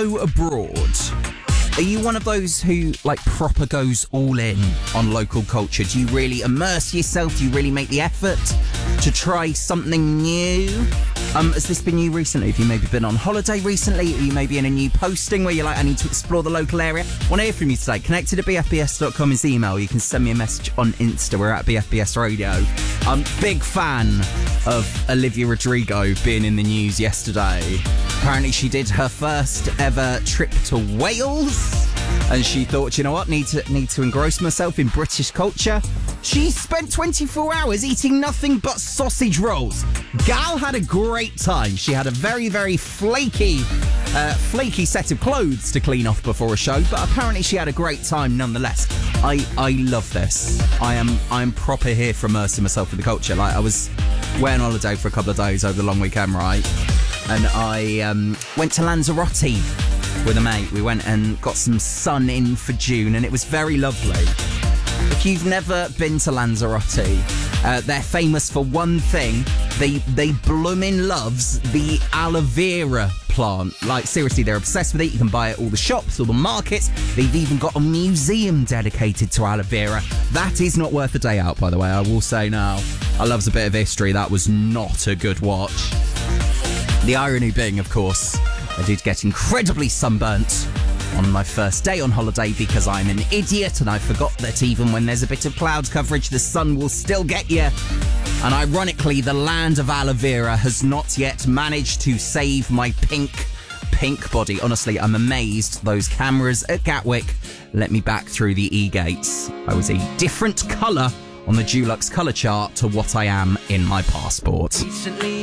go abroad, are you one of those who, like, proper goes all in on local culture? Do you really immerse yourself? Do you really make the effort to try something new? Has this been you recently? Have you maybe been on holiday recently? Are you maybe in a new posting where you're like, I need to explore the local area? Want to hear from you today. Connected at bfbs.com is the email. You can send me a message on Insta. We're at BFBS Radio. I'm big fan of Olivia Rodrigo being in the news yesterday. Apparently she did her first ever trip to Wales, and she thought, you know what, need to engross myself in British culture. She spent 24 hours eating nothing but sausage rolls. Gal had a great time. She had a very, very flaky set of clothes to clean off before a show, but apparently she had a great time nonetheless. I love this. I'm proper here for immersing myself in the culture. Like, I was away on holiday for a couple of days over the long weekend, right? And I went to Lanzarote with a mate. We went and got some sun in for June, and it was very lovely. If you've never been to Lanzarote, they're famous for one thing. They bloomin' loves the aloe vera plant. Like, seriously, they're obsessed with it. You can buy it at all the shops, all the markets. They've even got a museum dedicated to aloe vera. That is not worth a day out, by the way, I will say now. I loves a bit of history. That was not a good watch. The irony being, of course, I did get incredibly sunburnt on my first day on holiday because I'm an idiot and I forgot that even when there's a bit of cloud coverage, the sun will still get you. And ironically, the land of aloe vera has not yet managed to save my pink body. Honestly, I'm amazed those cameras at Gatwick let me back through the E-gates. I was a different colour on the Dulux colour chart to what I am in my passport. Recently